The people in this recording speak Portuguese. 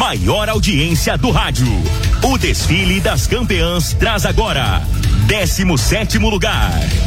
maior audiência do rádio. O desfile das campeãs traz agora 17º lugar.